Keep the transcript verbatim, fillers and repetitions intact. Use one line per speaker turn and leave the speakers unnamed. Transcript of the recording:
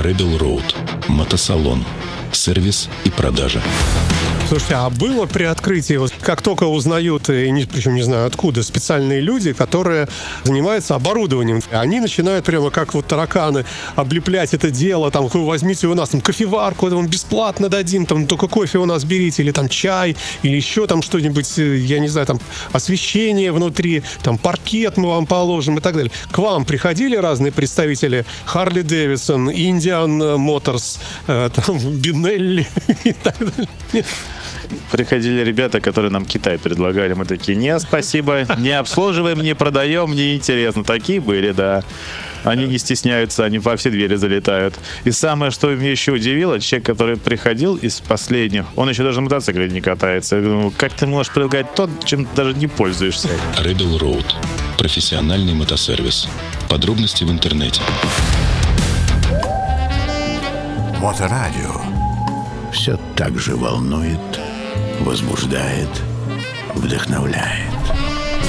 Rebel Road. Мотосалон. Сервис и продажа.
Слушайте, а было при открытии, вот как только узнают, и не, причем не знаю откуда, специальные люди, которые занимаются оборудованием, они начинают прямо как вот тараканы облеплять это дело, там, вы возьмите у нас там кофеварку, там, бесплатно дадим, там, только кофе у нас берите, или там чай, или еще там что-нибудь, я не знаю, там, освещение внутри, там, паркет мы вам положим и так далее. К вам приходили разные представители Harley Davidson, Indian Motors, э, там, Бинелли и так далее?
Приходили ребята, которые нам Китай предлагали. Мы такие: нет, спасибо, не обслуживаем, не продаем, не интересно. Такие были, да. Они не стесняются, они во все двери залетают. И самое, что меня еще удивило, человек, который приходил из последних, он еще даже на мотоцикле не катается. Я думаю, как ты можешь предлагать то, чем ты даже не пользуешься?
Rebel Road. Профессиональный мотосервис. Подробности в интернете.
Моторадио. Все так же волнует, возбуждает, вдохновляет.